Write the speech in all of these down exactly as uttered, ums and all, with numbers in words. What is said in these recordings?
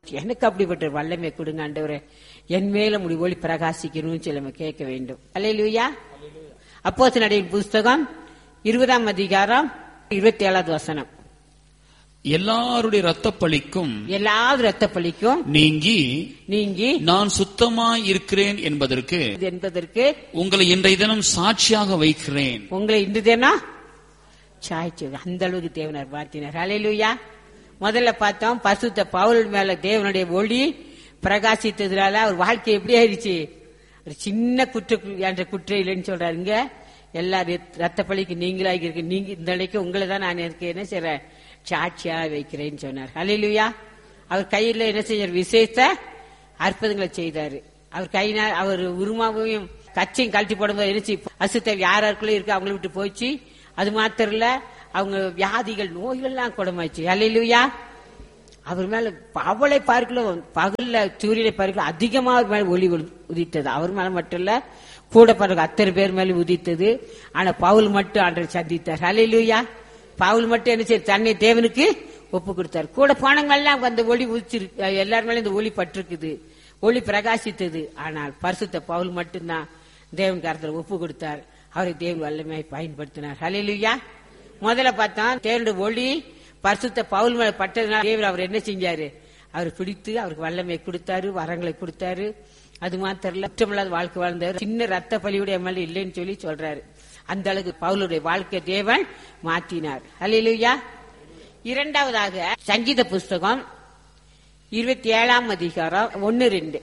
எனக்கு அப்படிப்பட்ட வல்லமை கொடுங்க ஆண்டவரே, என் மேல முடி ஒளி பிரகாசிக்கணும்னு சொல்லி நம்ம கேட்க வேண்டும். அல்லேலூயா. அப்போஸ்தலர் புஸ்தகம் இருபதாம் அதிகாரம் இருபத்தி ஏழாவது வசனம். எல்லாருடைய இரத்தப்பழிக்கும் எல்லாவது இரத்தப்பழிக்கும் நீங்கி நீங்கி நான் சுத்தமாய் இருக்கிறேன் என்பதற்கு என்பதற்கு உங்களை இன்றைய தினம் சாட்சியாக வைக்கிறேன். உங்களை இன்று தினம் சாட்சி, அந்த அளவுக்கு தேவனார் வாழ்த்தினார். அல்லேலூயா. முதல்ல பார்த்தோம், பரிசுத்த பவுல் மேல தேவனுடைய ஒளி பிரகாசித்ததுனால அவர் வாழ்க்கை எப்படி ஆயிடுச்சு. ஒரு சின்ன குற்ற என்ற குற்றம் இல்லைன்னு சொல்றாருங்க. எல்லா ரத்த பழிக்கு நீங்களாக இருக்கு, நீங்க இந்த நிலைக்கு உங்களை தான் நான் எனக்கு என்ன செய்றேன், சாட்சியா வைக்கிறேன்னு சொன்னார். அல்லேலூயா. அவர் கையில என்ன செஞ்சார், விசேஷ அற்புதங்களை செய்தாரு. அவர் கையினால் அவர் உருமாவையும் கச்சையும் கழட்டி போடும்போது இருந்துச்சு, அசுத்த யாருக்குள்ள இருக்கு அவங்களை விட்டு போச்சு. அது மாத்திரம் இல்ல, அவங்க வியாதிகள் நோய்கள்லாம் குணமாச்சு. அல்லேலூயா. அவர் மேல அவளை பார்க்கலாம், பகல்ல சூரியனை பார்க்கலாம் அதிகமா அவர் மேல ஒளி உதித்தது. அவர் மேல மட்டும் இல்ல, கூட பிறகு அத்தனை பேர் மேல உதித்தது. ஆனா பவுல் மட்டும் ஆண்டவர் சந்தித்தார். அல்லேலூயா. பவுல் மட்டும் என்ன செய்ய, தன்னை தேவனுக்கு ஒப்பு கொடுத்தார். கூட போனவங்கெல்லாம் அந்த ஒளி உதிச்சிருக்கு, எல்லார் மேலும் இந்த ஒளி பட்டிருக்குது, ஒளி பிரகாசித்தது. ஆனால் பரிசுத்த பவுல் மட்டும்தான் தேவன் கருத்துல ஒப்பு கொடுத்தார். அவரை தேவன் வல்லமையை பயன்படுத்தினார். அல்லேலூயா. முதல்ல பார்த்தா தேவனுடைய ஒளி பரிசுத்த பவுல் மேல பட்டதுனால தேவன் அவர் என்ன செஞ்சாரு, அவர் பிடித்து அவருக்கு வல்லமை கொடுத்தாரு, வரங்களை கொடுத்தாரு. அது மாத்திரம் இல்ல, குற்றமில்லாத வாழ்க்கை வாழ்ந்தாரு. சின்ன ரத்த பலியுடைய மேல இல்லைன்னு சொல்லி சொல்றாரு. அந்த அளவுக்கு பவுலுடைய வாழ்க்கை தேவன் மாற்றினார். அல்லேலூயா. இரண்டாவதாக சங்கீத புஸ்தகம் இருபத்தி ஏழாம் அதிகாரம் ஒன்னு ரெண்டு.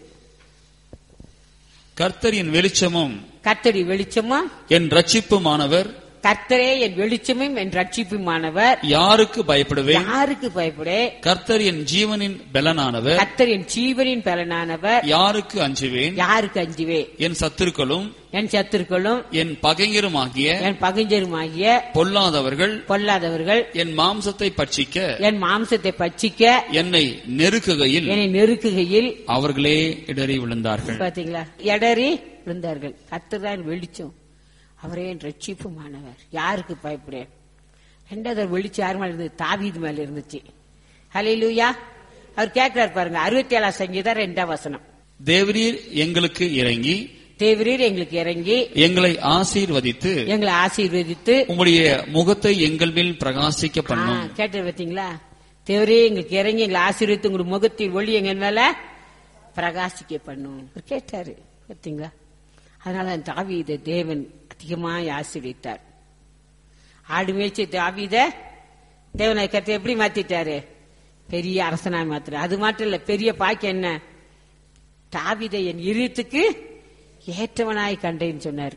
கர்த்தரின் வெளிச்சமும் கர்த்தரி வெளிச்சமும் என் ரட்சிப்புமானவர், கர்த்தரே என் வெளிச்சமும் என் ரட்சிப்புமானவர், யாருக்கு பயப்படுவேன், யாருக்கு பயப்படே, கர்த்தர் என் ஜீவனின் பலனானவர், கர்த்தர் என் ஜீவனின் பலனானவர், யாருக்கு அஞ்சுவேன், யாருக்கு அஞ்சுவே, என் சத்துருக்களும் என் சத்துருக்களும் என் பகைஞருமாகிய என் பகைஞருமாகிய பொல்லாதவர்கள் பொல்லாதவர்கள் என் மாம்சத்தை பட்சிக்க என் மாம்சத்தை பட்சிக்க என்னை நெருக்குகையில் என்னை நெருக்குகையில் அவர்களே இடறி விழுந்தார்கள். பாத்தீங்களா, இடறி விழுந்தார்கள். கர்த்தர் தான் வெளிச்சம், அவரே என் ரட்சிப்புமானவர், யாருக்கு பயப்படேன். ரெண்டாவது வெளிச்சம் யார் மேல இருந்தது, தாவீது மேல இருந்துச்சு. ஹல்லேலூயா. அவர் கேட்கிறார் பாருங்க, அறுபத்தி ஏழாம் சங்கீதம் ரெண்டாம் வசனம். தேவரீர் எங்களுக்கு இறங்கி தேவரீர் எங்களுக்கு இறங்கி எங்களை ஆசீர்வதித்து எங்களை ஆசீர்வதித்து உம்முடைய முகத்தை எங்கள் மேல் பிரகாசிக்க பண்ணும். கேட்டு பார்த்தீங்களா, தேவரே எங்களுக்கு இறங்கி எங்களை ஆசீர்வதித்து உங்களுடைய முகத்தின் ஒளி எங்கள் மேல பிரகாசிக்க பண்ணும் கேட்டாரு. பார்த்தீங்களா, அதனால தாவீதை தேவன் அதிகமாய் ஆசீர்வதித்தார். ஆடு மேய்ச்சி தாவீத தேவனை கருத்தை எப்படி மாத்திட்டாரு, பெரிய அரசனாய் மாத்திர. அது மட்டும் இல்ல, பெரிய பாக்கியம் என்ன, தாவீதை என் இருதயத்துக்கு ஏற்றவனாய் கண்டேன்னு சொன்னார்.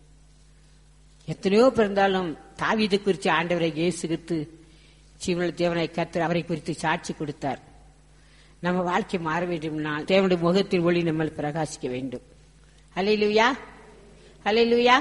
எத்தனையோ பிறந்தாலும் தாவீதை குறித்து ஆண்டவரை இயேசு கிறிஸ்து ஜீவனுள்ள தேவனை கர்த்தர் அவரை குறித்து சாட்சி கொடுத்தார். நம்ம வாழ்க்கை மாற வேண்டும்னா தேவனுடைய முகத்தின் ஒளி நம்ம பிரகாசிக்க வேண்டும். அல்லேலூயா. அல்லேலூயா.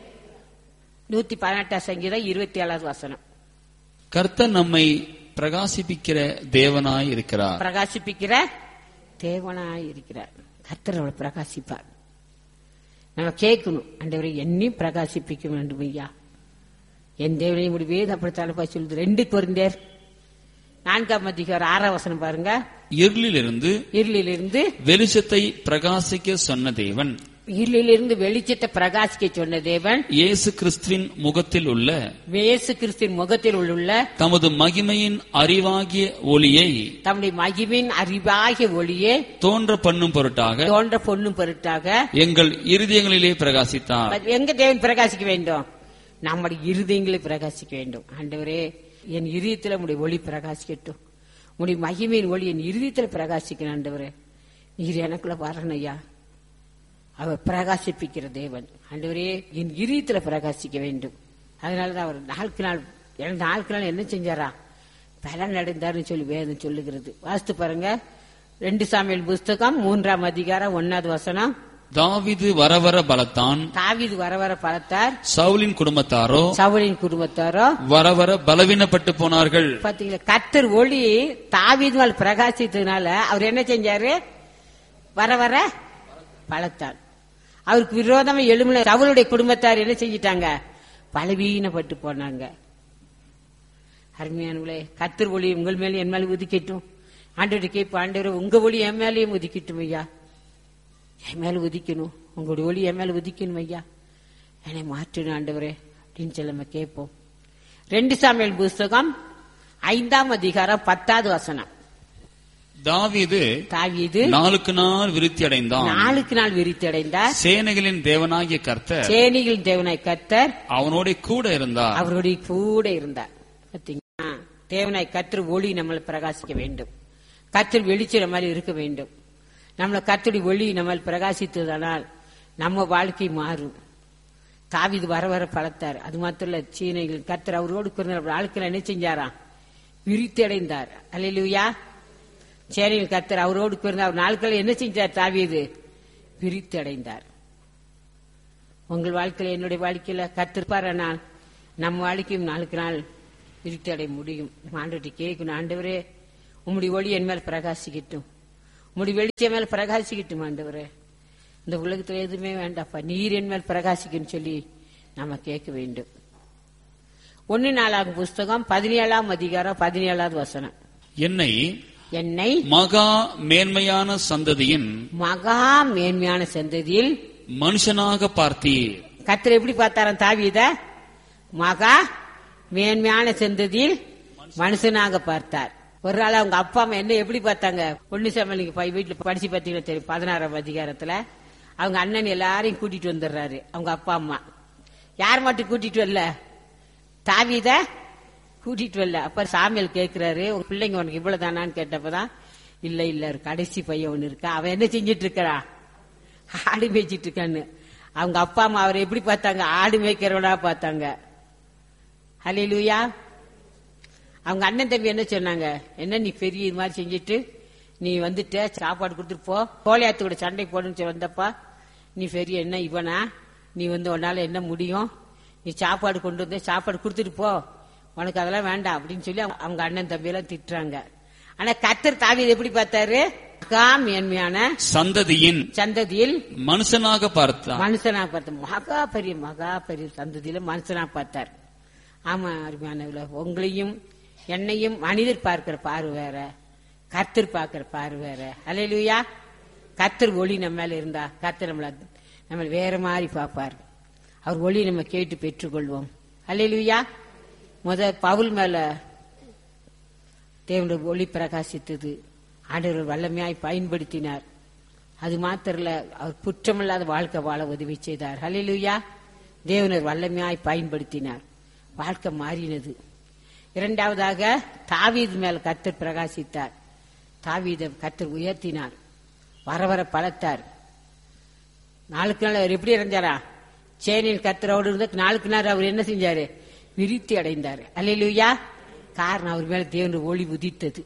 நூத்தி பதினெட்டாம் சங்கீதம் இருபத்தி ஏழாவது வசனம். கர்த்தர் நம்மை பிரகாசிப்பிக்கிற தேவனாய் இருக்கிறார். பிரகாசிப்பிக்கிற தேவனாய் இருக்கிறார். கர்த்தர் அவளை பிரகாசிப்பார். நம்ம கேட்கணும், ஆண்டவரை என்னையும் பிரகாசிப்பிக்க வேண்டும் ஐயா, என் தேவனையும் முடி வேத அப்படித்தாலப்பா சொல்லுது. ரெண்டு கொரிந்தியர் நான்காம் அதிகாரம் ஆறாம் வசனம் பாருங்க. இருளிலிருந்து இருளிலிருந்து வெளிச்சத்தை பிரகாசிக்க சொன்ன தேவன், இருளிலிருந்து வெளிச்சத்தை பிரகாசிக்க சொன்ன தேவன் இயேசு கிறிஸ்துவின் முகத்தில் உள்ள இயேசு கிறிஸ்துவின் முகத்தில் உள்ள தமது மகிமையின் அறிவாகிய ஒளியை தம்முடைய மகிமையின் அறிவாகிய ஒளியை தோன்ற பண்ணும் பொருட்டாக தோன்ற பொண்ணும் பொருட்டாக எங்கள் இருதயங்களிலே பிரகாசித்தார். எங்க தேவன் பிரகாசிக்க வேண்டும், நம்முடைய இருதயங்களை பிரகாசிக்க வேண்டும். ஆண்டவரே என் இருதயத்தில் உடைய ஒளி பிரகாசிக்கட்டும், உடைய மகிமையின் ஒளி என் இருதயத்தில் பிரகாசிக்கணும். ஆண்டவரே நீர் எனக்குள்ள வரணும் ஐயா, அவர் பிரகாசிப்பிக்கிற தேவன். ஆண்டவரே என் இருதயத்துல பிரகாசிக்க வேண்டும். அதனாலதான் அவர் நாளுக்கு நாள் நாளுக்கு நாள் என்ன செஞ்சாரா, பலன் அடைந்தாருன்னு சொல்லி வேதம் சொல்லுகிறது. வாசித்து பாருங்க, ரெண்டு சாமுவேல் புஸ்தகம் மூன்றாம் அதிகாரம் ஒன்னாவது வசனம். தாவீது வரவர பலத்தான், தாவீது வரவர பலத்தார், சவுலின் குடும்பத்தாரோ சவுலின் குடும்பத்தாரோ வரவர பலவீனப்பட்டு போனார்கள். பாத்தீங்களா, கர்த்தர் ஒளி தாவீது மேல் பிரகாசித்ததுனால அவர் என்ன செஞ்சாரு, வர வர பலத்தார். அவருக்கு விரோதமா எழுமல சவுலுடைய குடும்பத்தார் என்ன செஞ்சிட்டாங்க, பலவீனப்பட்டு போனாங்க. அருமையானவர்களே, கர்த்தர் ஒளி உங்கள் மேல என் மேல உதிக்கட்டும். ஆண்டவரை கேட்ப, ஆண்டவரை உங்க ஒளி என் மேலேயும் உதிக்கட்டும் ஐயா, என் மேல உதிக்கணும், உங்களுடைய ஒளி என் மேல உதிக்கணும் ஐயா, என்னை மாற்றணும் ஆண்டவரே அப்படின்னு சொல்லி நம்ம கேட்போம். ரெண்டு சாமுவேல் புஸ்தகம் ஐந்தாம் அதிகாரம் பத்தாவது வசனம். தாவீது தாவீது நாளுக்கு நாள் விருத்தி அடைந்தான். நாளுக்கு நாள் விருத்தி அடைந்தார். சேனைகளின் தேவனாகிய கர்த்தர் சேனைகளின் தேவனாய் கர்த்தர் அவனோட கூட இருந்தார். அவருடைய கூட இருந்தார். பாத்தீங்களா, தேவனாய் கர்த்தர் ஒளி நம்மளை பிரகாசிக்க வேண்டும். கர்த்தர் வெளிச்சம் நம்ம இருக்க வேண்டும். நம்மளை கர்த்தருடைய ஒளி நம்ம பிரகாசித்ததானால் நம்ம வாழ்க்கை மாறும். தாவீது வர வர பலத்தார். அது மாத்திரம் இல்ல, சீனைகள் கர்த்தர் அவரோடு குறைந்த ஆட்கள் என்ன செஞ்சாராம்? விருத்தி அடைந்தார். அல்லேலூயா. சேனையில் கர்த்தர் அவரோடு குறைந்த அவர் நாட்கள் என்ன செஞ்சார்? தாவீது விருத்தி அடைந்தார். உங்கள் வாழ்க்கையில, என்னுடைய வாழ்க்கையில கர்த்தர் நாள் நம்ம வாழ்க்கையும் நாளுக்கு நாள் விருத்தி அடைய முடியும். ஆண்டவர்கிட்ட கேட்கணும், ஆண்டவரே உம்முடைய ஒளி என் மேல் பிரகாசிக்கட்டும், உம்முடைய வெளிச்சம் மேல் பிரகாசிக்கட்டும் ஆண்டவரே, இந்த உலகத்துல எதுவுமே வேண்டாப்பா, நீர் என் மேல் பிரகாசிக்கும் சொல்லி நாம கேட்க வேண்டும். ஒன்னு நாளாகும் புஸ்தகம் பதினேழாம் அதிகாரம் பதினேழாவது வசனம். என்னை என்னை மகா மேன்மையான சந்ததியின் மகா மேன்மையான சந்ததியில் மனுஷனாக பார்த்தீர். கர்த்தர் எப்படி பார்த்தாராம் தாவீத? மகா மேன்மையான சந்ததியில் மனுஷனாக பார்த்தார். ஒரு நாள் அவங்க அப்பா அம்மா என்ன எப்படி பார்த்தாங்க? ஒன்னு சாமுவேல் நீங்க வீட்டுல படிச்சு பார்த்தீங்கன்னா தெரியும். பதினாறாம் அதிகாரத்துல அவங்க அண்ணன் எல்லாரையும் கூட்டிட்டு வந்துடுறாரு. அவங்க அப்பா அம்மா யார் மட்டும் கூட்டிட்டு வரல? தாவீத கூட்டிட்டு வரல. அப்ப சாமுவேல் கேட்கிறாரு, உங்க பிள்ளைங்க உனக்கு இவ்வளவு தானான்னு கேட்டப்பதான், இல்ல இல்ல கடைசி பையன் ஒண்ணு இருக்கா, அவன் என்ன செஞ்சிட்டு இருக்கா? ஆடு மேய்ச்சிட்டு இருக்கான்னு. அவங்க அப்பா அம்மா அவரை எப்படி பார்த்தாங்க? ஆடு மேய்க்கிறவனா பார்த்தாங்க. ஹல்லேலூயா. அவங்க அண்ணன் தம்பி என்ன சொன்னாங்க? என்ன நீ பெரிய இது மாதிரி செஞ்சுட்டு நீ வந்துட்ட, சாப்பாடு கொடுத்துட்டு போ, கோலியாத்து கூட சண்டை போடுன்னு வந்தப்பா, நீ பெரிய என்ன இவனா, நீ வந்து உன்னால என்ன முடியும், நீ சாப்பாடு கொண்டு வந்து சாப்பாடு கொடுத்துட்டு போ, உனக்கு அதெல்லாம் வேண்டாம் அப்படின்னு சொல்லி அவங்க அண்ணன் தம்பி எல்லாம் திட்டுறாங்க. ஆனா கர்த்தர் தாவீதை எப்படி பார்த்தாரு? மகா மேன்மையான சந்ததியின் சந்ததியில் மனுஷனாக பார்த்தார். மனுஷனாக பார்த்தார். மகா பெரிய மகா பெரிய சந்ததியில மனுஷனாக பார்த்தார். ஆமா அருமையானவர்களே, உங்களையும் என்னையும் மனிதர் பார்க்கிற பார்வை வேற, கர்த்தர் பார்க்கிற பார்வை வேற. அல்லேலூயா. கர்த்தர் ஒளி நம்ம மேல இருந்தா கர்த்தர் நம்மள நம்ம வேற மாதிரி பார்ப்பார். அவர் ஒளி நம்ம கேட்டு பெற்றுக்கொள்வோம். அல்லேலூயா. முத பவுல் மேல தேவனுடைய ஒளி பிரகாசித்தது. ஆண்டவர் வல்லமையாய் பயன்படுத்தினார். அது மாத்திரல, அவர் குற்றமில்லாத வாழ்க்கை வாழ உதவி செய்தார். ஹல்லேலூயா. தேவனர் வல்லமையாய் பயன்படுத்தினார். வாழ்க்கை மாறினது. இரண்டாவதாக தாவீது மேல் கர்த்தர் பிரகாசித்தார். தாவீதை கர்த்தர் உயர்த்தினார். வர வர பலத்தார். நாளுக்கு நாள் அவர் எப்படி இறந்தாரா? சேனையில் கர்த்தரோடு இருந்த நாளுக்கு நாள் அவர் என்ன செஞ்சாரு? விருத்தி அடைந்தார். அல்லேலூயா. காரணம் அவர் மேல தேவனுடைய ஒளி உதித்தது.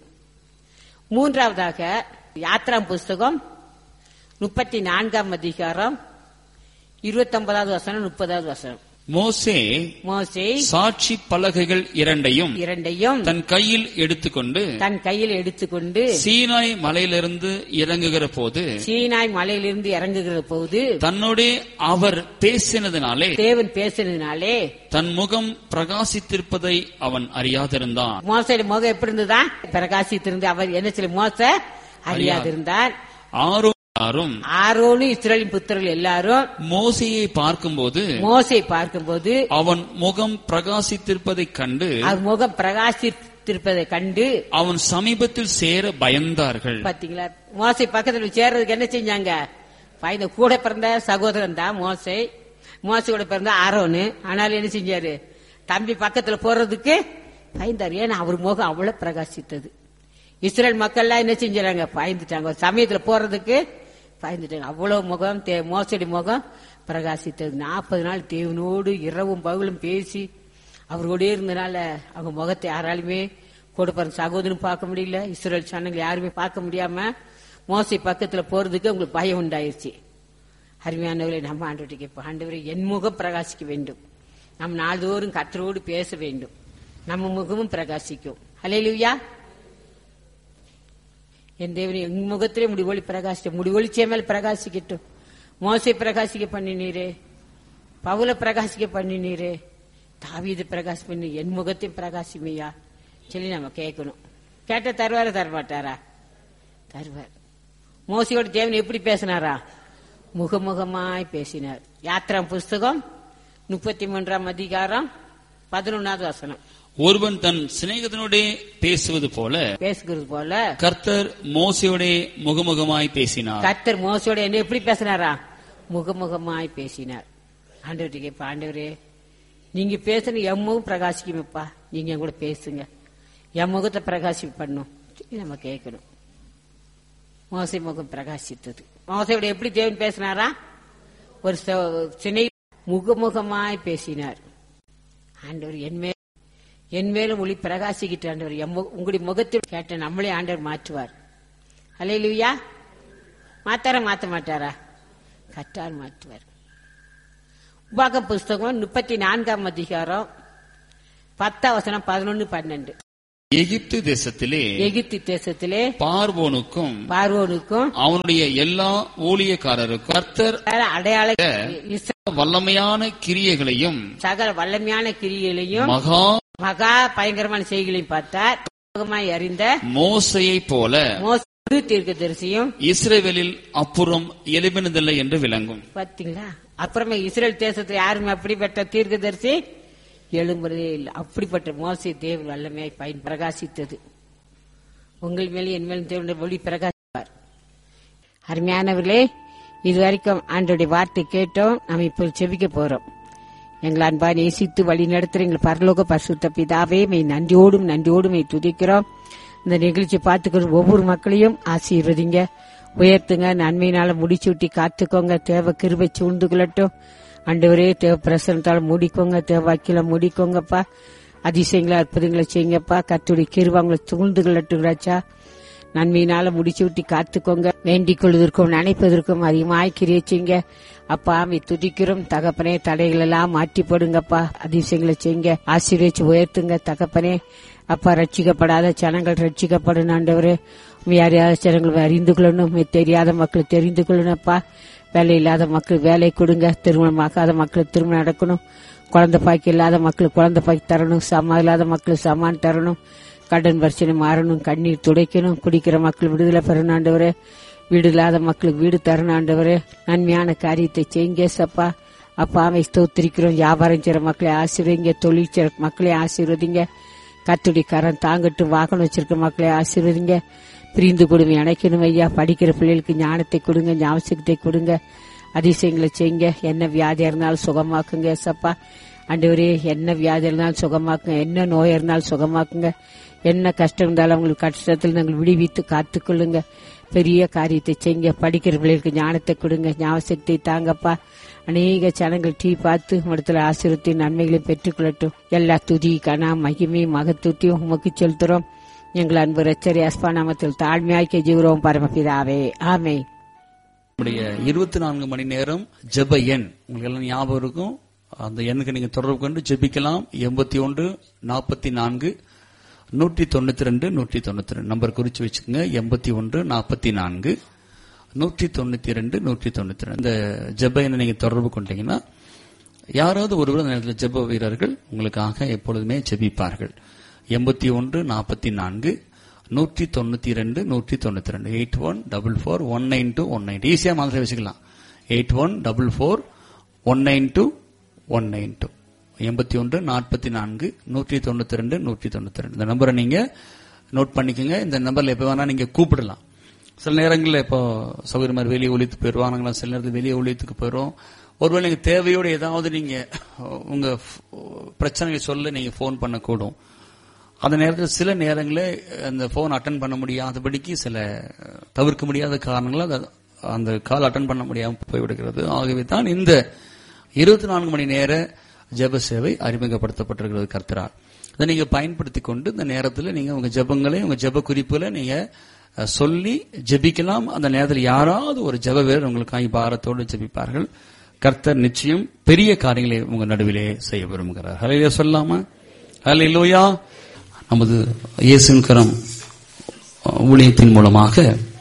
மூன்றாவதாக யாத்ராம் புஸ்தகம் முப்பத்தி நான்காம் அதிகாரம் இருபத்தி ஒன்பதாவது வசனம் முப்பதாவது வசனம். மோசே மோசே சாட்சி பலகைகள் இரண்டையும் இரண்டையும் தன் கையில் எடுத்துக்கொண்டு தன் கையில் எடுத்துக்கொண்டு சீனாய் மலையிலிருந்து இறங்குகிற போது சீனாய் மலையிலிருந்து இறங்குகிற போது தன்னோட அவர் பேசினதினாலே தேவன் பேசினதினாலே தன் முகம் பிரகாசித்திருப்பதை அவன் அறியாதிருந்தான். மோசே முகம் எப்படி இருந்ததா? பிரகாசித்திருந்து அவர் என்ன சொல்லி மோச அறியாதிருந்தார். ஆரோ ஆரோனும் இஸ்ரவேலின் புத்திரர்கள் எல்லாரும் மோசேயை பார்க்கும்போது மோசே பார்க்கும்போது அவன் முகம் பிரகாசித்திருப்பதை கண்டு அவர் முகம் பிரகாசித்திருப்பதை கண்டு அவன் சமீபத்தில் சேர பயந்தார்கள். பாத்தீங்களா? மோசே பக்கத்துல சேர்றதுக்கு என்ன செஞ்சாங்க? பயந்த. கூட பிறந்த சகோதரன் தான் மோசே. மோசே கூட பிறந்த ஆரோனு. ஆனாலும் என்ன செஞ்சாரு? தம்பி பக்கத்துல போறதுக்கு பயந்தாரு. ஏன்னா அவர் முகம் அவ்வளவு பிரகாசித்தது. இஸ்ரேல் மக்கள் எல்லாம் என்ன செஞ்சாங்க? பயந்துட்டாங்க. சமயத்துல போறதுக்கு பயந்துட்டாங்க. அவ்வளவு முகம் மோசடி முகம் பிரகாசித்தது. நாற்பது நாள் தேவனோடு இரவும் பகலும் பேசி அவரோடே இருந்தனால அவங்க முகத்தை யாராலுமே கொடுப்பாரு சகோதரன் பார்க்க முடியல. இஸ்ரேல் சனங்கள் யாருமே பார்க்க முடியாம மோசை பக்கத்துல போறதுக்கு அவங்களுக்கு பயம் உண்டாயிருச்சு. அருமையானவர்களை, நம்ம ஆண்டவரை கேட்போம். ஆண்டவரை, என் முகம் பிரகாசிக்க வேண்டும். நம் நாள்தோறும் கர்த்தரோடு பேச வேண்டும். நம்ம முகமும் பிரகாசிக்கும். ஹல்லேலூயா. என் தேவனே, என் முகத்திலே முடி ஒளி பிரகாசிக்க முடி ஒளிச்சே மேல் பிரகாசிக்கட்டும். மோசை பிரகாசிக்க பண்ணினீரே, பவுல பிரகாசிக்க பண்ணினீரே, தாவீது பிரகாசி பண்ணி என் முகத்தையும் பிரகாசிமையா சொல்லி நம்ம கேட்கணும். கேட்ட தருவார தரமாட்டாரா? தருவார். மோசையோட தேவன் எப்படி பேசினாரா? முகமுகமாய் பேசினார். யாத்ரா புஸ்தகம் முப்பத்தி மூன்றாம் அதிகாரம் பதினொன்னாவது வசனம். ஒருவன் தன் சிநேகிதனோட பேசுவது போல பேசுகிறது போல கர்த்தர் மோசையோட முகமுகமாய் பேசினார். கர்த்தர் மோசையோட என்ன எப்படி பேசினாரா? முகமுகமாய் பேசினார். ஆண்டவர்கிட்ட கேட்ப, ஆண்டவரே நீங்க பேசுன என் முகம் பிரகாசிக்குமப்பா, நீங்க என் கூட பேசுங்க, என் முகத்தை பிரகாசி பண்ணும் நம்ம கேட்கணும். மோசை முகம் பிரகாசித்தது. மோசையோட எப்படி தேவன் பேசினாரா? ஒரு சினை முகமுகமாய் பேசினார். ஆண்டவர் என்மே என் மேலும் ஒளி பிரகாசிக்கிட்டு ஆண்டவர் உங்களுடைய முகத்தில் கேட்ட நம்மளே ஆண்டவர் மாற்றுவார். அல்லேலூயா. மாத்தாரா? மாத்த மாட்டாரா? கட்டால் மாற்றுவார். உபாக புஸ்தகம் முப்பத்தி நான்காம் அதிகாரம் பத்தாம் வசனம் பதினொன்னு பன்னெண்டு. எகிப்து தேசத்திலே எகிப்து தேசத்திலே பார்வோனுக்கும் பார்வோனுக்கும் அவனுடைய எல்லா ஊழியக்காரருக்கும் கர்த்தர் அடையாள வல்லமையான கிரியைகளையும் சகல வல்லமையான கிரியைகளையும் மகா மகா பயங்கரமான செய்திகளையும் பார்த்தார். அறிந்த மோசையை போல மோசே தீர்க்கதரிசியும் இஸ்ரவேலில் அப்புறம் எழுப்பினதில்லை என்று விளங்கும். பாத்தீங்களா? அப்புறமே இஸ்ரேல் தேசத்துல யாருமே அப்படிப்பட்ட தீர்க்கதரிசி எழும்புறதே இல்லை. அப்படிப்பட்ட மோசே தேவன் வல்லமையாய் பயன் பிரகாசித்தது. உங்கள் மேலும் என் மேலும் தேவனுடைய ஒளி பிரகாசிப்பார். அருமையானவர்களே, இதுவரைக்கும் ஆண்டோடைய வார்த்தை கேட்டோம். நாம் இப்போ செபிக்க போறோம். எங்களை அன்பா நேசித்து வழி நடத்துற எங்கள் பரலோக பரிசுத்த பிதாவே, மெய் நன்றியோடும் நன்றியோடும் மெய் துதிக்கிறோம். இந்த நிகழ்ச்சி பார்த்துக்கிற ஒவ்வொரு மக்களையும் ஆசீர்வதிங்க, உயர்த்துங்க, நன்மையினால முடிச்சு விட்டி காத்துக்கோங்க. தேவ கிருபை சூழ்ந்து கொள்ளட்டும். ஆண்டவரே, தேவ பிரசனத்தால முடிக்கோங்க, தேவ வாக்கில முடிக்கோங்கப்பா. அதிசயங்களை அற்புதங்களை செய்யுங்கப்பா. கர்த்தருடைய கிருபை அவங்களை சூழ்ந்து கொள்ளட்டும் ராஜா. நன்மையினால முடிச்சு விட்டு காத்துக்கோங்க. வேண்டிக் கொள்வதற்கும் நினைப்பதற்கும் அதிகமாய் கிரியை செய்யுங்க அப்பா. அவை துதிக்கிறோம் தகப்பனே. தடைகள் எல்லாம் மாற்றி போடுங்கப்பா. அதிசயங்களை செய்யுங்க, ஆசீர்வதிச்சு உயர்த்துங்க தகப்பனே. அப்பா, ரட்சிக்கப்படாத ஜனங்கள் ரட்சிக்கப்படும் ஆண்டவரே. யாரையாவது ஜனங்களை அறிந்து கொள்ளணும், தெரியாத மக்கள் தெரிந்து கொள்ளணும்ப்பா. வேலை இல்லாத மக்கள் வேலை கொடுங்க, திருமணம் ஆகாத மக்களுக்கு திருமணம் நடக்கணும், குழந்தை பாக்கி இல்லாத மக்களுக்கு குழந்தை பாக்கி தரணும், சமா இல்லாத மக்களுக்கு சமான் தரணும், கடன் பிரச்சனை மாறணும், கண்ணீர் துடைக்கணும், குடிக்கிற மக்கள் விடுதலை பெறணும் ஆண்டவரே. வீடு இல்லாத மக்களுக்கு வீடு தரணும் ஆண்டவரே. நன்மையான காரியத்தை செய்யுங்க சப்பா. அப்பா, அவை ஸ்தோத்திரிக்கிறோம். வியாபாரம் செய்யற மக்களை ஆசீர்வதிங்க, தொழில் செய்யற மக்களை ஆசீர்வதிங்க. கத்துடைய கரம் தாங்கட்டும். வாகனம் வச்சிருக்க மக்களை ஆசீர்வதிங்க. பிரிந்து கொடுங்க, இணைக்கணும் ஐயா. படிக்கிற பிள்ளைகளுக்கு ஞானத்தை கொடுங்க, ஞாபகத்தை கொடுங்க. அதிசயங்களை செய்யுங்க. என்ன வியாதியா இருந்தாலும் சுகமாக்குங்க சப்பா. ஆண்டவரே, என்ன வியாதி இருந்தாலும் சுகமாக்குங்க, என்ன நோய் இருந்தாலும் சுகமாக்குங்க. என்ன கஷ்டம் இருந்தாலும் அவங்களுக்கு கஷ்டத்தில் நாங்கள் விடுவித்து காத்துக்கொள்ளுங்க. பெரிய காரியத்தை செய்யுங்க. படிக்கிற பிள்ளைகளுக்கு ஞானத்தை கொடுங்க, ஞாபகத்தை தாங்கப்பா. அநேக ஜனங்கள் டீ பார்த்து இடத்துல ஆசீர்வத்தின் நன்மைகளை பெற்றுக்கொள்ளட்டும். எல்லா துதி கனா மகிமை மகத்துவத்தையும் உமக்கு செலுத்துறோம். எங்கள் அன்பு ரட்சகரே அஸ்பா நாமத்தில் தாழ்மையாய் கெஞ்சுகிறோம் பரமபிதாவே, ஆமென். நம்முடைய இருபத்தி நான்கு மணி நேரம் ஜெப எண் உங்களுக்கு எல்லாம் ஞாபகம் இருக்கும். அந்த எண்ணுக்கு நீங்க தொடர்பு கொண்டு ஜெபிக்கலாம். எண்பத்தி ஒன்று நாற்பத்தி நான்கு நூற்றி தொண்ணூத்தி ரெண்டு நூற்றி தொண்ணூத்தி ரெண்டு நம்பர் குறிச்சு வச்சுக்கோங்க. எண்பத்தி ஒன்று நாற்பத்தி நான்கு நூற்றி தொண்ணூத்தி ரெண்டு நூற்றி தொண்ணூத்தி ரெண்டு இந்த ஜெப எண்ணை நீங்க தொடர்பு கொண்டீங்கன்னா யாராவது ஒருவர் அந்த நேரத்தில் ஜெப வீரர்கள் உங்களுக்காக எப்பொழுதுமே ஜெபிப்பார்கள். எண்பத்தி ஒன்று நாற்பத்தி நான்கு நூற்றி தொண்ணூத்தி ரெண்டு நூற்றி தொண்ணூத்தி ரெண்டு eight one double four one nine two one nine ஈஸியா மாதிரி வச்சுக்கலாம். Eight one double four one nine two one nine two எண்பத்தி ஒன்று நாற்பத்தி நான்கு நூற்றி தொண்ணூத்தி ரெண்டு நூற்றி தொண்ணூத்தி ரெண்டு இந்த நம்பரை நீங்க நோட் பண்ணிக்கோங்க. இந்த நம்பர்ல எப்ப வேணா நீங்க கூப்பிடலாம். சில நேரங்களில் இப்போ சௌகரியமா வெளியே ஒழித்து போயிடுவாங்க, சில நேரத்தில் வெளியே ஒழித்துக்கு போயிடும். ஒருவேளை நீங்க தேவையோடு ஏதாவது நீங்க உங்க பிரச்சனையை சொல்ல நீங்க போன் பண்ணக்கூடும். அந்த நேரத்தில் சில நேரங்களில் அந்த போன் அட்டன் பண்ண முடியாதபடிக்கு சில தவிர்க்க முடியாத காரணங்களால் அந்த கால் அட்டன் பண்ண முடியாமல் போய்விடுகிறது. ஆகவே தான் இந்த இருபத்தி நான்கு மணி நேர ஜெப சேவை அறிமுகப்படுத்தப்பட்டிருக்கிறது கர்த்தரால். இதை நீங்க பயன்படுத்தி கொண்டு இந்த நேரத்தில் நீங்க உங்க ஜெபங்களை உங்க ஜெப குறிப்புகளை நீங்க சொல்லி ஜெபிக்கலாம். அந்த நேரத்தில் யாராவது ஒரு ஜெப வீரர் உங்களுக்காக பாரத்தோடு ஜெபிப்பார்கள். கர்த்தர் நிச்சயம் பெரிய காரியங்களை உங்க நடுவிலே செய்ய விரும்புகிறார். ஹல்லேலூயா சொல்லாமா? ஹல்லேலூயா. நமது இயேசுவின் கரம் ஊழியத்தின் மூலமாக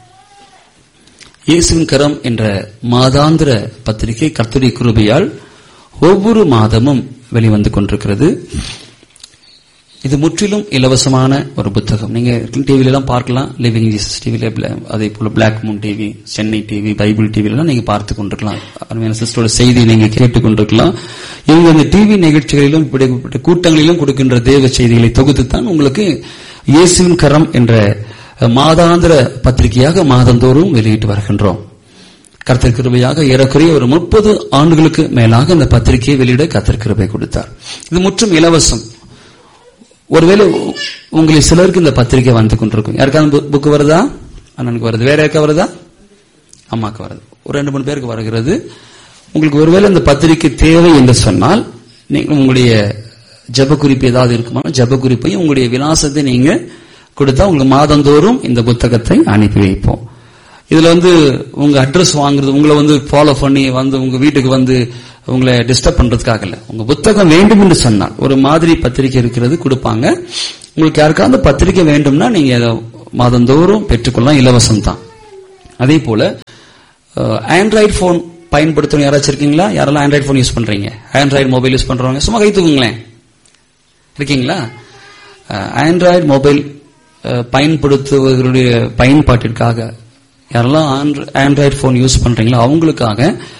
இயேசுவின் கரம் என்ற மாதாந்திர பத்திரிகை கர்த்தருடைய கிருபையால் ஒவ்வொரு மாதமும் வெளிவந்து கொண்டிருக்கிறது. இது முற்றிலும் இலவசமான ஒரு புத்தகம். நீங்க டிவில எல்லாம் பார்க்கலாம். லிவிங் ஜீசஸ் டிவில, அதே போல black Moon TV, Chennai TV, Bible டிவில எல்லாம் நீங்க பார்த்து கொண்டிருக்கலாம். அருமையான சிஸ்டரோட செய்தியை நீங்க கேட்டுக் கொண்டிருக்கலாம். இவங்க இந்த டிவி நிகழ்ச்சிகளிலும் இப்படிப்பட்ட கூட்டங்களிலும் கொடுக்கின்ற தேவ செய்திகளை தொகுத்துத்தான் உங்களுக்கு இயேசுவின் கரம் என்ற மாதாந்திர பத்திரிகையாக மாதந்தோறும் வெளியிட்டு வருகின்றோம். கர்த்தர் கிருபையாக ஏறக்குறைய ஒரு முப்பது ஆண்டுகளுக்கு மேலாக இந்த பத்திரிகையை வெளியிட கர்த்தர் கிருபை கொடுத்தார். இது முற்றும் இலவசம். ஒருவேளை உங்களை சிலருக்கு இந்த பத்திரிகை வந்து கொண்டிருக்கும். யாருக்காவது புக்கு வருதா? அண்ணனுக்கு வருது. வேற யாருக்கா வருதா? அம்மாக்கு வருது. ஒரு ரெண்டு மூணு பேருக்கு வருகிறது. உங்களுக்கு ஒருவேளை இந்த பத்திரிகை தேவை என்று சொன்னால் நீங்க உங்களுடைய ஜப குறிப்பு ஏதாவது இருக்குமா, ஜப குறிப்பையும் உங்களுடைய விலாசத்தை நீங்க கொடுத்தா உங்களுக்கு மாதந்தோறும் இந்த புத்தகத்தை அனுப்பி வைப்போம். இதுல வந்து உங்க அட்ரஸ் வாங்குறது, உங்களை வந்து ஃபாலோ பண்ணி வந்து உங்க வீட்டுக்கு வந்து உங்களை டிஸ்டர்ப் பண்றதுக்காக இல்ல. உங்க புத்தகம் வேண்டும் என்று சொன்னால் ஒரு மாதிரி பத்திரிகை இருக்கிறது கொடுப்பாங்க. உங்களுக்கு யாருக்காவது பத்திரிகை வேண்டும்னா நீங்க மாதந்தோறும் பெற்றுக்கொள்ளலாம், இலவசம் தான். அதே போல ஆண்ட்ராய்டு போன் பயன்படுத்தணும் யாராச்சும் இருக்கீங்களா? யாரெல்லாம் ஆண்ட்ராய்டு போன் யூஸ் பண்றீங்க? ஆண்ட்ராய்டு மொபைல் யூஸ் பண்றவங்க சும்மா கை தூக்குங்களேன். இருக்கீங்களா? ஆண்ட்ராய்டு மொபைல் பயன்படுத்துவதனுடைய பயன்பாட்டிற்காக யாரெல்லாம் ஆண்ட்ராய்டு போன் யூஸ் பண்றீங்களோ அவங்களுக்காக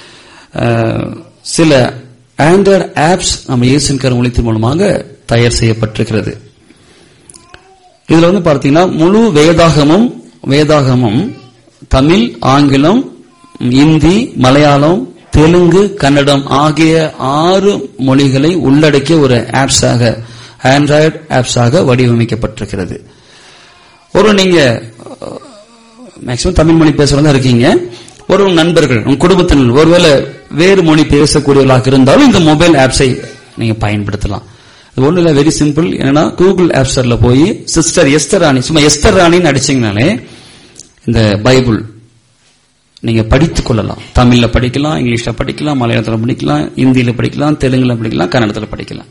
சில ஆண்ட்ராய்டு ஆப்ஸ் நம்ம இயேசுவின் கரம் ஒளித்தின் மூலமாக தயார் செய்யப்பட்டிருக்கிறது. இதுல வந்து பார்த்தீங்கன்னா முழு வேதாகமும் வேதாகமும் தமிழ், ஆங்கிலம், இந்தி, மலையாளம், தெலுங்கு, கன்னடம் ஆகிய ஆறு மொழிகளை உள்ளடக்கிய ஒரு ஆப்ஸாக, ஆண்ட்ராய்டு ஆப்ஸாக வடிவமைக்கப்பட்டிருக்கிறது. ஒரு நீங்க மேக்சிமம் தமிழ் மொழி பேசுறதா இருக்கீங்க, ஒரு நண்பர்கள் உங்க குடும்பத்தினர் ஒருவேளை வேறு மொழி பேசக்கூடியவர்களாக இருந்தாலும் இந்த மொபைல் ஆப்ஸை நீங்க பயன்படுத்தலாம். இது ஒண்ணு இல்ல, வெரி சிம்பிள். என்னன்னா கூகுள் ஆப் ஸ்டோர்ல போய் சிஸ்டர் எஸ்தர் ராணி, சும்மா எஸ்தர் ராணின்னு அடிச்சீங்கனாலே இந்த பைபிள் நீங்க படித்துக் கொள்ளலாம். தமிழ்ல படிக்கலாம், இங்கிலீஷ்ல படிக்கலாம், மலையாளத்துல படிக்கலாம், இந்தியில படிக்கலாம், தெலுங்குல படிக்கலாம், கன்னடத்துல படிக்கலாம்.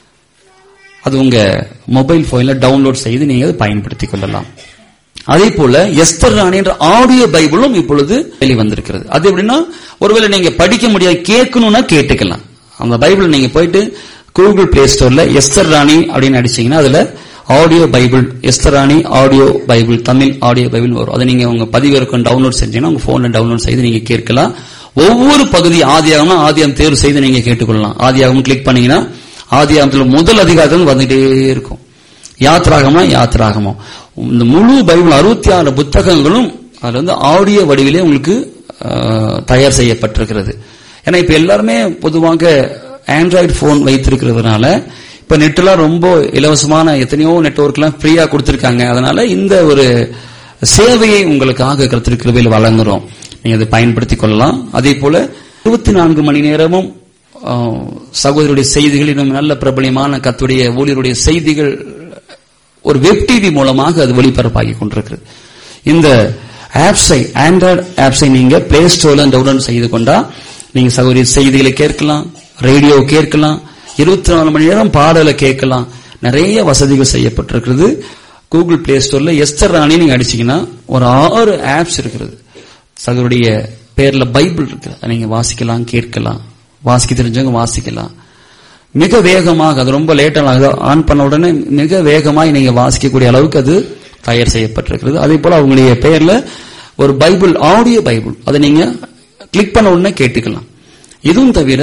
அது உங்க மொபைல் போன்ல டவுன்லோட் செய்து நீங்க அதை பயன்படுத்திக் கொள்ளலாம். அதே போல எஸ்தர் ராணி என்ற ஆடியோ பைபிளும் இப்பொழுது வெளிவந்திருக்கிறது. அது எப்படின்னா ஒருவேளை நீங்க படிக்க முடியாது, கேட்கணும்னா கேட்டுக்கலாம். அந்த பைபிள் நீங்க போயிட்டு கூகுள் பிளே ஸ்டோர்ல எஸ்தர் ராணி அப்படின்னு அடிச்சீங்கன்னா அதுல ஆடியோ பைபிள், எஸ்தர் ராணி audio Bible, Tamil audio Bible வரும். அதை நீங்க உங்க பதிவிறக்கம் டவுன்லோட் செஞ்சீங்கன்னா உங்க போன்ல டவுன்லோட் செய்து நீங்க கேட்கலாம். ஒவ்வொரு பகுதி ஆதியாகம்னா ஆதியாகம் தேர்வு செய்து நீங்க கேட்டுக்கொள்ளலாம். ஆதியாகம் கிளிக் பண்ணீங்கன்னா ஆதியாகத்துல முதல் அதிகாரத்தில் வந்துட்டே இருக்கும். யாத்ராகமா யாத்ராகமோ இந்த முழு பைபிள் அறுபத்தி ஆறு புத்தகங்களும் அதுல வந்து ஆடியோ வடிவிலே உங்களுக்கு தயார் செய்யப்பட்டிருக்கிறது. ஏன்னா இப்ப எல்லாருமே பொதுவாக ஆண்ட்ராய்டு போன் வைத்திருக்கிறதுனால இப்ப நெட் எல்லாம் ரொம்ப இலவசமான எத்தனையோ நெட்வொர்க் எல்லாம் ஃப்ரீயா கொடுத்திருக்காங்க. அதனால இந்த ஒரு சேவையை உங்களுக்காக கர்த்தர் கிருபையில் வழங்குறோம். நீங்க அதை பயன்படுத்திக் கொள்ளலாம். அதே போல இருபத்தி நான்கு மணி நேரமும் சகோதரருடைய செய்திகள், இன்னும் நல்ல பிரபலியமான கர்த்தருடைய ஊழியருடைய செய்திகள் ஒரு வெப் டிவி மூலமாக அது ஒளிபரப்பாகி கொண்டிருக்கிறது. இந்த ஆப்ஸை, ஆண்ட்ராய்டு ஆப்ஸை நீங்க பிளே ஸ்டோர்ல டவுன்லோட் செய்து கொண்டா நீங்க சகோதரி செய்திகளை கேட்கலாம், ரேடியோ கேட்கலாம், இருபத்தி நாலு மணி நேரம் பாடலை கேட்கலாம். நிறைய வசதிகள் செய்யப்பட்டிருக்கிறது. கூகுள் பிளே ஸ்டோர்ல எஸ்தர் ராணி நீங்க அடிச்சீங்கன்னா ஒரு ஆறு ஆப்ஸ் இருக்கிறது. சகோதரிய பேர்ல பைபிள் இருக்கு, நீங்க வாசிக்கலாம், கேட்கலாம், வாசிக்க தெரிஞ்சவங்க வாசிக்கலாம். மிக வேகமாக, அது ரொம்ப லேட்டாக ஆன் பண்ண உடனே மிக வேகமாக நீங்க வாசிக்கக்கூடிய அளவுக்கு அது தயார் செய்யப்பட்டிருக்கிறது. அதே போல அவங்களுடைய பெயர்ல ஒரு பைபிள், ஆடியோ பைபிள், அதை நீங்க கிளிக் பண்ண உடனே கேட்டுக்கலாம். இதுவும் தவிர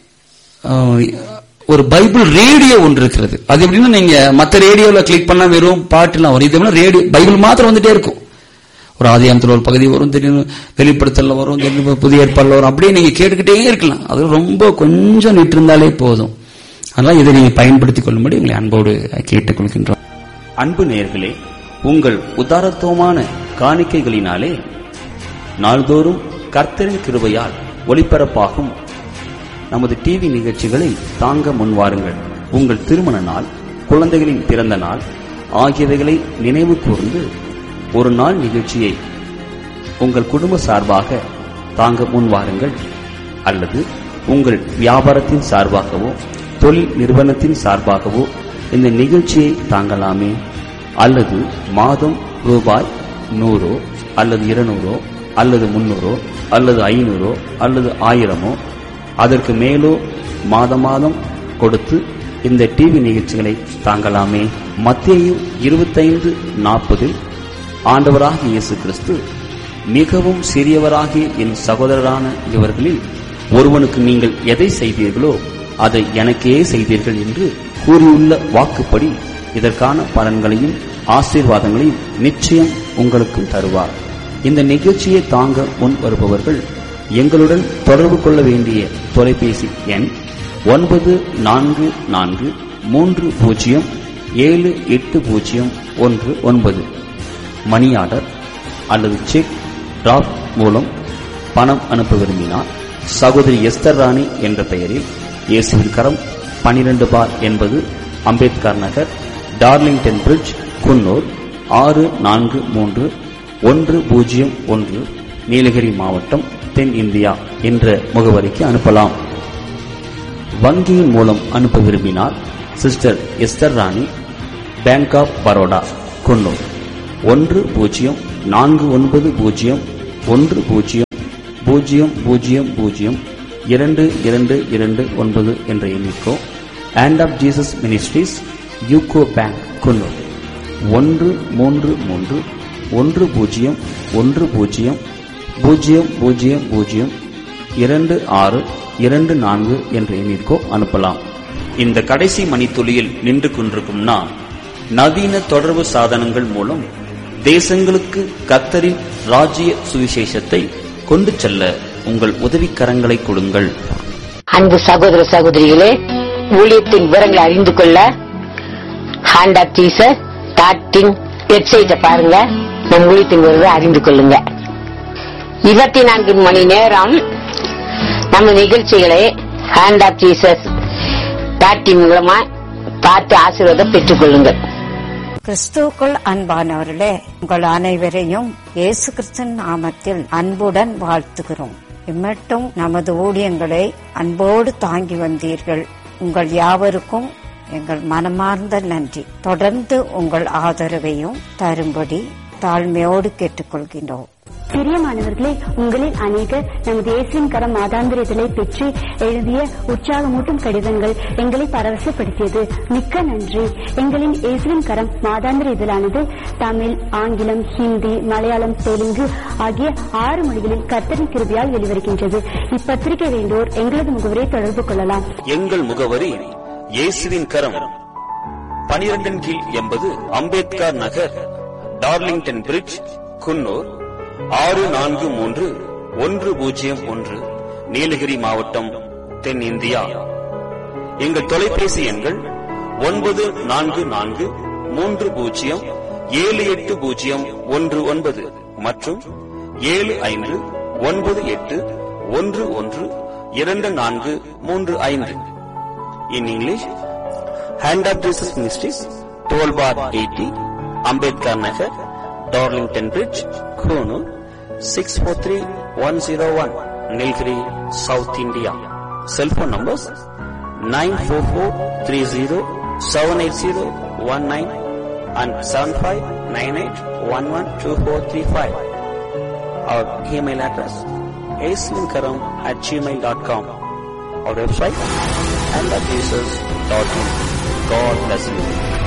ஒரு பைபிள் ரேடியோ ஒன்று இருக்கிறது. அது எப்படின்னா நீங்க மற்ற ரேடியோல கிளிக் பண்ணா வெறும் பாட்டுலாம் வரும். இது ரேடியோ பைபிள் மாத்திரம் வந்துட்டே இருக்கும். ஒரு ஆதியாகமத்தில் ஒரு பகுதி வரும், திடீர்னு வெளிப்படுத்தல வரும், திடீர்னு புதிய ஏற்பாடுல வரும். அப்படியே நீங்க கேட்டுக்கிட்டே இருக்கலாம். அது ரொம்ப கொஞ்சம் நிட்டு இருந்தாலே போதும். அதனால இதை நீங்க பயன்படுத்திக் கொள்ளும்படி உங்களை அன்போடு கேட்டுக் கொள்கின்றோம். அன்பு நேயர்களே, உங்கள் உதாரத்துவமான காணிக்கைகளினாலே நாள்தோறும் கர்த்தரின் கிருபையால் ஒளிபரப்பாகும் நமது டிவி நிகழ்ச்சிகளை தாங்க முன்வாருங்கள். உங்கள் திருமண நாள், குழந்தைகளின் பிறந்த நாள் ஆகியவைகளை நினைவு கூர்ந்து ஒரு நாள் நிகழ்ச்சியை உங்கள் குடும்ப சார்பாக தாங்க முன்வாருங்கள். அல்லது உங்கள் வியாபாரத்தின் சார்பாகவோ தொழில் நிறுவனத்தின் சார்பாகவோ இந்த நிகழ்ச்சியை தாங்கலாமே. அல்லது மாதம் ரூபாய் நூறோ அல்லது இருநூறோ அல்லது முன்னூறோ அல்லது ஐநூறோ அல்லது ஆயிரமோ அதற்கு மேலோ மாத மாதம் கொடுத்து இந்த டிவி நிகழ்ச்சிகளை தாங்கலாமே. மத்தேயு இருபத்தைந்து நாற்பதில் ஆண்டவராகிய இயேசு கிறிஸ்து, மிகவும் சிறியவராகிய என் சகோதரரான இவர்களில் ஒருவனுக்கு நீங்கள் எதை செய்தீர்களோ அதை எனக்கே செய்தீர்கள் என்று கூறியுள்ள வாக்குப்படி இதற்கான பலன்களையும் ஆசீர்வாதங்களையும் நிச்சயம் உங்களுக்கும் தருவார். இந்த நிகழ்ச்சியை தாங்க முன் வருபவர்கள் எங்களுடன் தொடர்பு கொள்ள வேண்டிய தொலைபேசி எண் ஒன்பது நான்கு நான்கு மூன்று பூஜ்ஜியம் ஏழு எட்டு பூஜ்ஜியம் ஒன்று ஒன்பது. மணி ஆர்டர் அல்லது செக் டிராப் மூலம் பணம் அனுப்ப விரும்பினார் சகோதரி எஸ்தர் ராணி என்ற பெயரில் இயேசுவின் கரம் பனிரெண்டு பார் என்பது அம்பேத்கர் நகர், டார்லிங்டன் பிரிட்ஜ், குன்னூர் ஆறு நான்கு மூன்று ஒன்று பூஜ்ஜியம் ஒன்று, நீலகிரி மாவட்டம், தென் இந்தியா என்ற முகவரிக்கு அனுப்பலாம். வங்கியின் மூலம் அனுப்ப விரும்பினார் சிஸ்டர் எஸ்தர் ராணி, பேங்க் ஆப் பரோடா, குன்னூர் ஒன்று பூஜ்ஜியம் நான்கு ஒன்பது பூஜ்ஜியம் ஒன்று பூஜ்ஜியம் பூஜ்ஜியம் பூஜ்ஜியம் பூஜ்ஜியம் இரண்டு இரண்டு இரண்டு ஒன்பது என்ற எண்ணிக்கோ. Hand of Jesus ministries, UCO bank, Coonoor ஒன்று மூன்று மூன்று ஒன்று பூஜ்ஜியம் ஒன்று பூஜ்ஜியம் பூஜ்ஜியம் பூஜ்ஜியம் பூஜ்ஜியம் இரண்டு ஆறு இரண்டு நான்கு என்ற எண்ணிற்கோ அனுப்பலாம். இந்த கடைசி மணித்துளியில் நின்று கொண்டிருக்கும் நாம், நவீன தொடர்பு சாதனங்கள் மூலம் தேசங்களுக்கு கர்த்தரின் ராஜ்ய சுவிசேஷத்தை கொண்டு செல்ல உங்கள் உதவிக்கரங்களை கொடுங்கள். அன்பு சகோதர சகோதரிகளே, ஊழியத்தின் விவரங்களை அறிந்து கொள்ள hand of Jesus dot in வெப்சைட்டை பாருங்க. நம் ஊழியத்தின் விவரத்தை அறிந்து கொள்ளுங்க. இருபத்தி நான்கு மணி நேரம் நம்ம நிகழ்ச்சிகளை hand of Jesus dot in மூலமா பார்த்து ஆசீர்வாதம் பெற்றுக் கொள்ளுங்கள். கிறிஸ்துவுக்குள் அன்பானவர்களே, உங்கள் அனைவரையும் இயேசு கிறிஸ்துவின் நாமத்தில் அன்புடன் வாழ்த்துகிறோம். இம்மட்டும் நமது ஊழியங்களை அன்போடு தாங்கி வந்தீர்கள். உங்கள் யாவருக்கும் எங்கள் மனமார்ந்த நன்றி. தொடர்ந்து உங்கள் ஆதரவையும் தரும்படி தாழ்மையோடு கேட்டுக்கொள்கின்றோம். பிரியமானவர்களே, உங்களில் அநேகர் நமது இயேசுவின் கரம் மாதாந்திர இதழை பெற்று எழுதிய உற்சாகமூட்டும் கடிதங்கள் எங்களை பரவசப்படுத்தியது. மிக்க நன்றி. எங்களின் இயேசுவின் கரம் மாதாந்திர இதழானது தமிழ், ஆங்கிலம், ஹிந்தி, மலையாளம், தெலுங்கு ஆகிய ஆறு மொழிகளில் கர்த்தரின் கிருபையால் வெளிவருகின்றது. இப்பத்திரிகை வேண்டோர் எங்களது முகவரியை தொடர்பு கொள்ளலாம். எங்கள் முகவரி இயேசுவின் கரம், பனிரெண்டின் கீழ் எண்பது, அம்பேத்கர் நகர், டார்லிங்டன் பிரிட்ஜ், குன்னூர் ஆறு நான்கு மூன்று ஒன்று பூஜ்ஜியம் ஒன்று, நீலகிரி மாவட்டம், தென் இந்தியா. எங்கள் தொலைபேசி எண்கள் ஒன்பது நான்கு நான்கு மூன்று பூஜ்ஜியம் ஏழு எட்டு பூஜ்ஜியம் ஒன்று ஒன்பது மற்றும் ஏழு ஐந்து ஒன்பது எட்டு ஒன்று ஒன்று இரண்டு நான்கு மூன்று ஐந்து. In English, hand of Jesus ministries, twelve bar eighty, Ambedkar Nagar, Darlington bridge, Coonoor six four three one zero one, Nilgiri, South India. Cell phone numbers nine four four three zero seven eight zero one nine and seven five nine eight one one two four three five. Our email address aislinkaram at gmail dot com. Our website and at jesus dot in. God bless you.